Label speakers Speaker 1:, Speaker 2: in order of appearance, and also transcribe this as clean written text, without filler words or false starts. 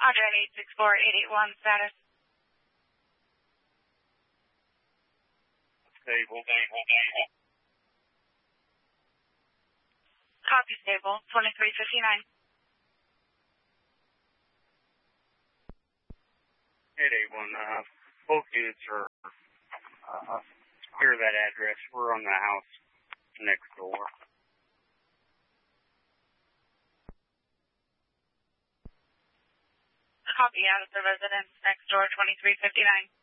Speaker 1: Roger, 864-881 status.
Speaker 2: Stable.
Speaker 1: Copy stable, 2359.
Speaker 2: 881, both units are clear that address. We're on the house next door.
Speaker 1: Copy out of the residence next door, 2359.